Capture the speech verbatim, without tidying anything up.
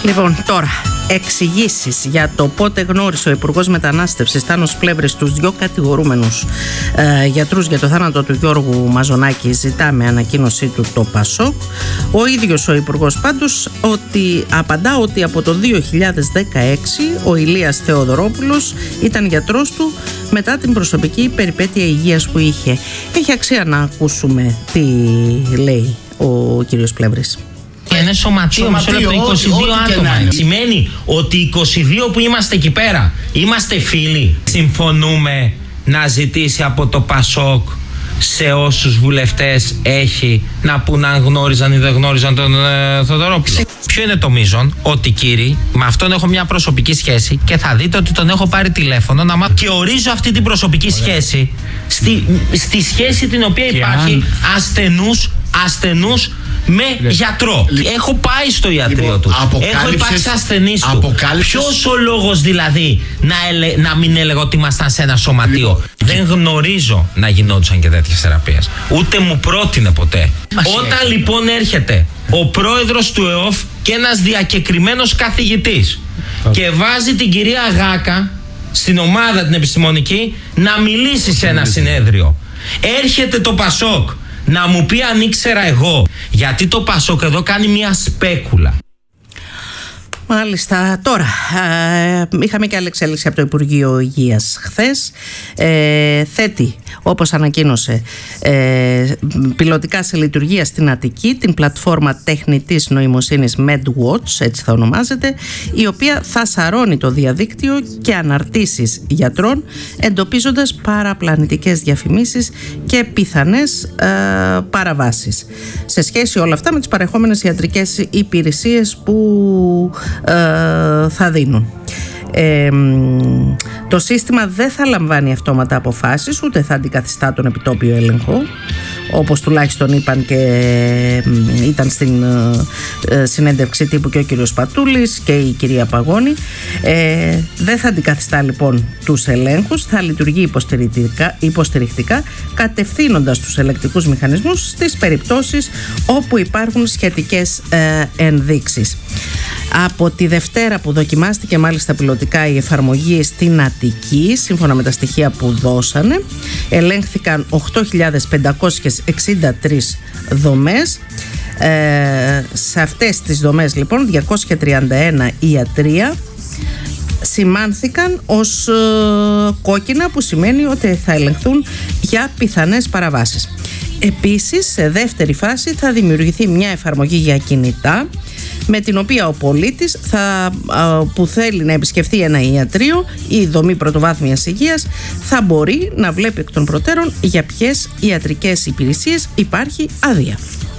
Λοιπόν, τώρα, εξηγήσεις για το πότε γνώρισε ο Υπουργός Μετανάστευσης Τάνος Πλεύρης τους δυο κατηγορούμενους ε, γιατρούς για το θάνατο του Γιώργου Μαζονάκη ζητά με ανακοίνωσή του το ΠΑΣΟΚ. Ο ίδιος ο Υπουργός πάντως ότι, απαντά ότι από το δύο χιλιάδες δεκαέξι ο Ηλίας Θεοδωρόπουλος ήταν γιατρός του μετά την προσωπική περιπέτεια υγείας που είχε. Έχει αξία να ακούσουμε τι λέει ο κύριος Πλεύρης. Είναι σωματείο, μισό λεπτό, είκοσι δύο ό, άτομα. Σημαίνει ότι είκοσι δύο που είμαστε εκεί πέρα είμαστε φίλοι. Συμφωνούμε να ζητήσει από το ΠΑΣΟΚ σε όσους βουλευτές έχει να πούν αν γνώριζαν ή δεν γνώριζαν τον ε, Θοδωρόπουλο. Ποιο είναι το μείζον? Ότι κύριοι, με αυτόν έχω μια προσωπική σχέση και θα δείτε ότι τον έχω πάρει τηλέφωνο να μάθω. Και ορίζω αυτή την προσωπική Ωραία. σχέση στη, στη σχέση την οποία και υπάρχει αν... ασθενούς, ασθενούς με Λε. γιατρό. Λε. Έχω πάει στο ιατρείο λοιπόν, του. Έχω υπάρξει ασθενής του. Ποιος ο λόγος δηλαδή να, ελε, να μην έλεγα ότι ήμασταν σε ένα σωματείο? Λοιπόν. Δεν γνωρίζω να γινόντουσαν και τέτοιες θεραπείες. Ούτε μου πρότεινε ποτέ. Μας Όταν έχει. λοιπόν έρχεται ο πρόεδρος του ΕΟΦ και ένας διακεκριμένος καθηγητής okay. και βάζει την κυρία Γάκα στην ομάδα την επιστημονική να μιλήσει σε ένα συνέδριο. Έρχεται το ΠΑΣΟΚ να μου πει αν ήξερα εγώ. Γιατί το ΠΑΣΟΚ εδώ κάνει μια σπέκουλα. Μάλιστα. Τώρα, ε, είχαμε και άλλη εξέλιξη από το Υπουργείο Υγείας χθες. Ε, θέτει, όπως ανακοίνωσε, ε, πιλωτικά σε λειτουργία στην Αττική την πλατφόρμα τεχνητής νοημοσύνης MedWatch, έτσι θα ονομάζεται, η οποία θα σαρώνει το διαδίκτυο και αναρτήσεις γιατρών, εντοπίζοντας παραπλανητικές διαφημίσεις και πιθανές ε, παραβάσεις. Σε σχέση όλα αυτά με τις παρεχόμενες ιατρικές υπηρεσίες που Ε, θα δίνουν. Ε, το σύστημα δεν θα λαμβάνει αυτόματα αποφάσεις, ούτε θα αντικαθιστά τον επιτόπιο έλεγχο, όπως τουλάχιστον είπαν και ε, ήταν στην ε, συνέντευξη τύπου και ο κύριος Πατούλης και η κυρία Παγώνη. Ε, δεν θα αντικαθιστά λοιπόν τους ελέγχους, θα λειτουργεί υποστηρικτικά, υποστηρικτικά κατευθύνοντας τους ελεκτικούς μηχανισμούς στις περιπτώσεις όπου υπάρχουν σχετικές ε, ενδείξεις. Από τη Δευτέρα που δοκιμάστηκε μάλιστα πιλωτικά η εφαρμογή στην Αττική, σύμφωνα με τα στοιχεία που δώσανε, ελέγχθηκαν οκτώ χιλιάδες πεντακόσιες εξήντα τρεις δομές. Ε, σε αυτές τις δομές λοιπόν διακόσια τριάντα ένα ιατρεία σημάνθηκαν ως ε, κόκκινα, που σημαίνει ότι θα ελεγχθούν για πιθανές παραβάσεις. Επίσης, σε δεύτερη φάση θα δημιουργηθεί μια εφαρμογή για κινητά, με την οποία ο πολίτης θα, που θέλει να επισκεφθεί ένα ιατρείο ή δομή πρωτοβάθμιας υγείας θα μπορεί να βλέπει εκ των προτέρων για ποιες ιατρικές υπηρεσίες υπάρχει άδεια.